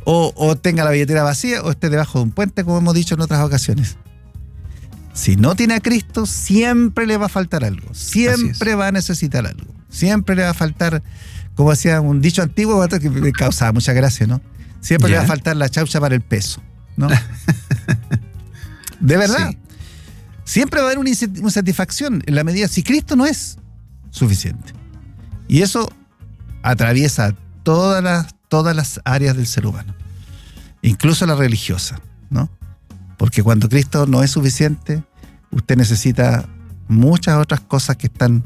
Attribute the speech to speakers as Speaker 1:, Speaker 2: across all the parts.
Speaker 1: o tenga la billetera vacía o esté debajo de un puente, como hemos dicho en otras ocasiones. Si no tiene a Cristo, siempre le va a faltar algo. Siempre va a necesitar algo. Siempre le va a faltar, como decía un dicho antiguo que me causaba mucha gracia, ¿no? Siempre le va a faltar la chaucha para el peso, ¿no? De verdad. Sí. Siempre va a haber una insatisfacción en la medida si Cristo no es suficiente. Y eso atraviesa todas las áreas del ser humano, incluso la religiosa, ¿no? Porque cuando Cristo no es suficiente, usted necesita muchas otras cosas que están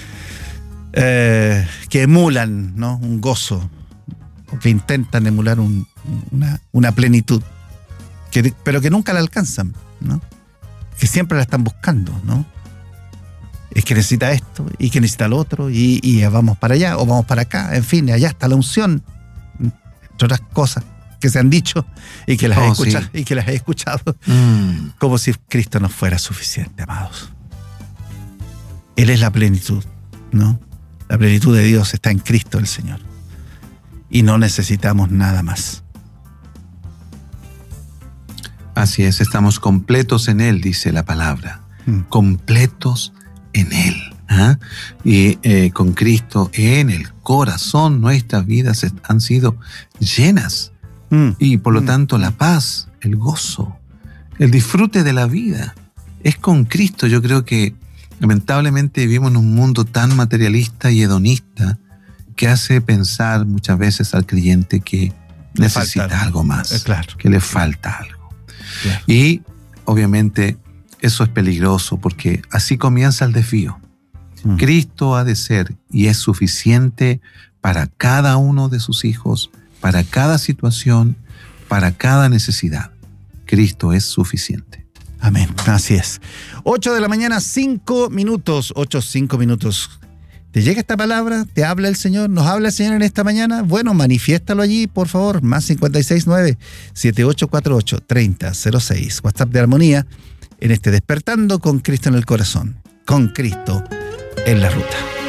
Speaker 1: que emulan, ¿no? Un gozo, o que intentan emular una plenitud, pero que nunca la alcanzan, ¿no? Que siempre la están buscando, ¿no? Es que necesita esto y que necesita lo otro y vamos para allá o vamos para acá, en fin, allá está la unción, entre otras cosas que se han dicho y que las he escuchado, como si Cristo no fuera suficiente, amados. Él es la plenitud, ¿no? La plenitud de Dios está en Cristo el Señor y no necesitamos nada más.
Speaker 2: Así es, estamos completos en Él, dice la palabra. Completos en Él. ¿Ah? Y con Cristo en el corazón, nuestras vidas han sido llenas. Y por lo tanto, la paz, el gozo, el disfrute de la vida es con Cristo. Yo creo que lamentablemente vivimos en un mundo tan materialista y hedonista que hace pensar muchas veces al creyente que necesita algo más, que le falta algo. Claro. Y obviamente eso es peligroso porque así comienza el desvío. Cristo ha de ser y es suficiente para cada uno de sus hijos, para cada situación, para cada necesidad. Cristo es suficiente.
Speaker 1: Amén, así es. 8 de la mañana, 5 minutos. 5 minutos. ¿Te llega esta palabra? ¿Te habla el Señor? ¿Nos habla el Señor en esta mañana? Bueno, manifiéstalo allí, por favor. Más 569-7848-3006. WhatsApp de Armonía en este Despertando con Cristo en el Corazón. Con Cristo en la ruta.